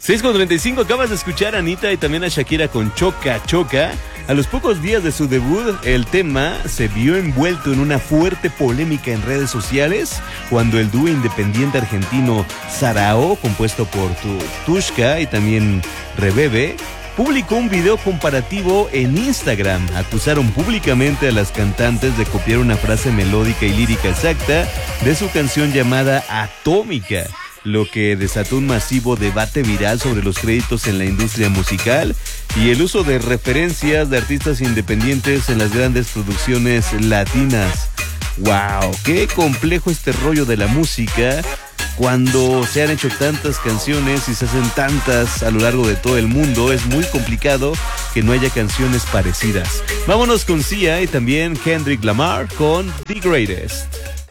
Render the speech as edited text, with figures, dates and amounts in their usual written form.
6:35, acabas de escuchar a Anita y también a Shakira con Choca Choca. A los pocos días de su debut, el tema se vio envuelto en una fuerte polémica en redes sociales cuando el dúo independiente argentino Sarao, compuesto por Tushka y también Rebebe, publicó un video comparativo en Instagram. Acusaron públicamente a las cantantes de copiar una frase melódica y lírica exacta de su canción llamada Atómica, lo que desató un masivo debate viral sobre los créditos en la industria musical y el uso de referencias de artistas independientes en las grandes producciones latinas. ¡Wow! ¡Qué complejo este rollo de la música! Cuando se han hecho tantas canciones y se hacen tantas a lo largo de todo el mundo, es muy complicado que no haya canciones parecidas. Vámonos con Sia y también Kendrick Lamar con The Greatest.